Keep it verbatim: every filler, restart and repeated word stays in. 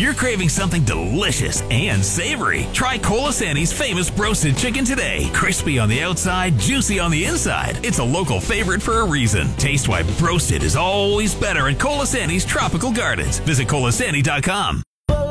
you're craving something delicious and savory, try Colasanti's famous broasted chicken today. Crispy on the outside, juicy on the inside. It's a local favorite for a reason. Taste why broasted is always better at Colasanti's Tropical Gardens. Visit colasanti dot com.